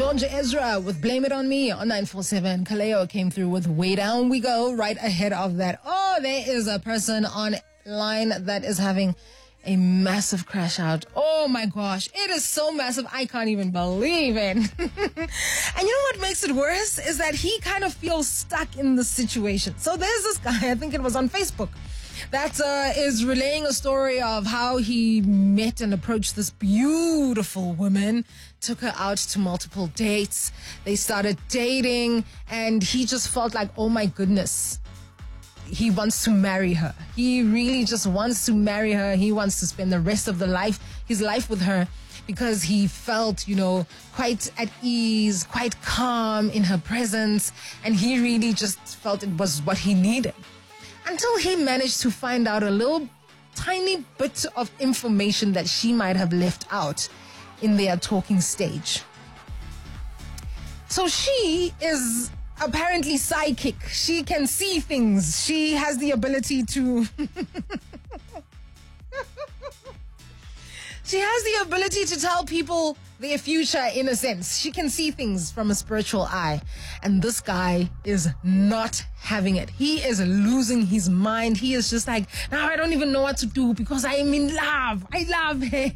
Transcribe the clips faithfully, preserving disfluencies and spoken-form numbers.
Georgia Ezra with Blame It On Me on nine four seven. Kaleo came through with Way Down We Go right ahead of that. Oh, there is a person online that is having a massive crash out. Oh my gosh, it is so massive, I can't even believe it. And you know what makes it worse is that he kind of feels stuck in the situation. So there's this guy, I think it was on Facebook, that uh, is relaying a story of how he met and approached this beautiful woman, took her out to multiple dates. They started dating, and he just felt like, oh my goodness, he wants to marry her. He really just wants to marry her. He wants to spend the rest of the life, his life with her, because he felt, you know, quite at ease, quite calm in her presence, and he really just felt it was what he needed. Until he managed to find out a little tiny bit of information that she might have left out in their talking stage. So she is apparently psychic. She can see things. She has the ability to... She has the ability to tell people their future in a sense. She can see things from a spiritual eye. And this guy is not having it. He is losing his mind. He is just like, now I don't even know what to do because I am in love. I love him.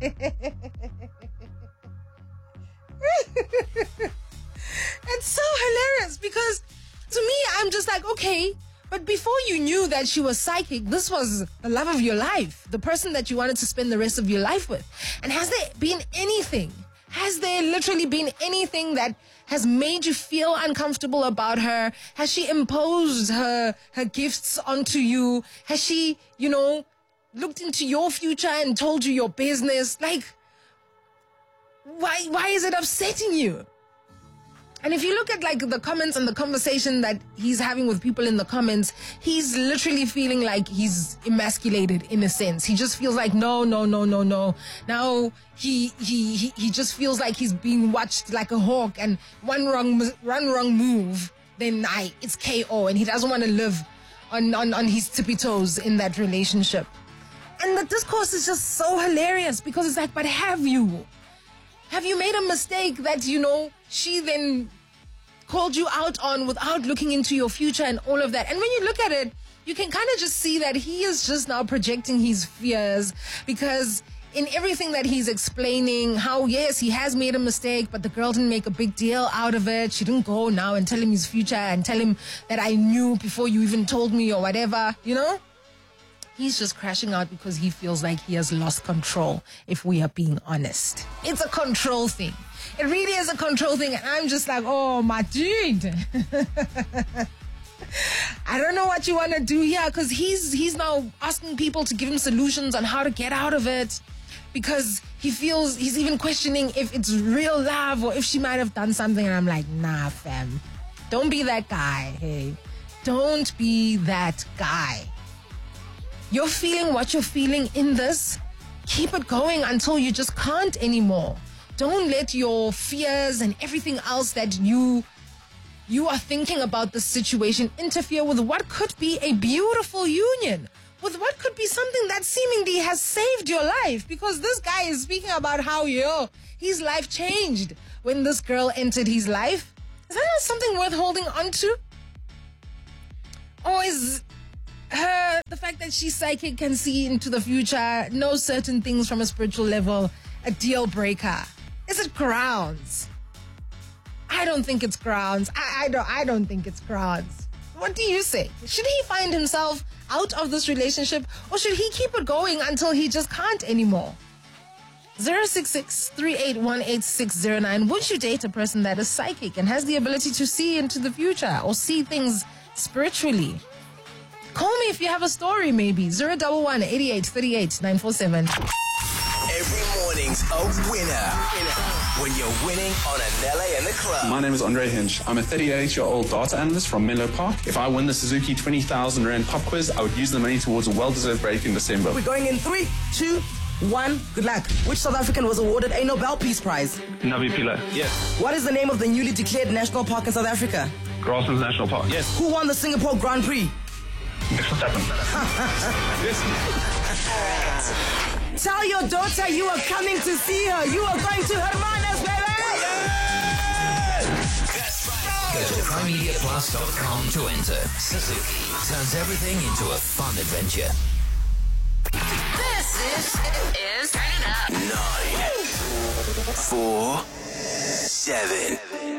It's so hilarious because to me, I'm just like, okay, but before you knew that she was psychic, this was the love of your life, the person that you wanted to spend the rest of your life with. And has there been anything, has there literally been anything that has made you feel uncomfortable about her? Has she imposed her, her gifts onto you? Has she, you know, looked into your future and told you your business? Like, why, why is it upsetting you? And if you look at like the comments and the conversation that he's having with people in the comments, he's literally feeling like he's emasculated in a sense. He just feels like, no, no, no, no, no. Now he, he, he, he just feels like he's being watched like a hawk, and one wrong, one wrong move, then I, it's K O, and he doesn't want to live on, on, on his tippy toes in that relationship. And the discourse is just so hilarious because it's like, but have you? Have you made a mistake that, you know, she then called you out on without looking into your future and all of that? And when you look at it, you can kind of just see that he is just now projecting his fears, because in everything that he's explaining, how, yes, he has made a mistake, but the girl didn't make a big deal out of it. She didn't go now and tell him his future and tell him that I knew before you even told me or whatever, you know? He's just crashing out because he feels like he has lost control, if we are being honest. It's a control thing. It really is a control thing. And I'm just like, oh, my dude. I don't know what you want to do here, because he's, he's now asking people to give him solutions on how to get out of it, because he feels, he's even questioning if it's real love or if she might have done something. And I'm like, nah, fam. Don't be that guy, hey. Don't be that guy. You're feeling what you're feeling in this. Keep it going until you just can't anymore. Don't let your fears and everything else that you you are thinking about the situation interfere with what could be a beautiful union, with what could be something that seemingly has saved your life. Because this guy is speaking about how, yo, his life changed when this girl entered his life. Is that not something worth holding on to? Or is her, the fact that she's psychic, can see into the future, knows certain things from a spiritual level, a deal breaker? Is it grounds? I don't think it's grounds. I, I don't I don't think it's grounds. What do you say? Should he find himself out of this relationship, or should he keep it going until he just can't anymore? zero six six, three eight one, eight six zero nine. Would you date a person that is psychic and has the ability to see into the future or see things spiritually? Call me if you have a story, maybe. zero one one, eight eight three eight, nine four seven. Every morning's a winner. When you're winning on Anele in the club. My name is Andre Hinch. I'm a thirty-eight-year-old data analyst from Menlo Park. If I win the Suzuki twenty thousand Rand pop quiz, I would use the money towards a well-deserved break in December. We're going in three, two, one. Good luck. Which South African was awarded a Nobel Peace Prize? Navi Pillay. Yes. What is the name of the newly declared national park in South Africa? Grasslands National Park. Yes. Who won the Singapore Grand Prix? Max Verstappen. Yes. Tell your daughter you are coming to see her. You are going to Hermanas, baby! Go to prime media plus dot com to enter. Suzuki turns everything into a fun adventure. This is, is Turn It Up. Nine, four, seven,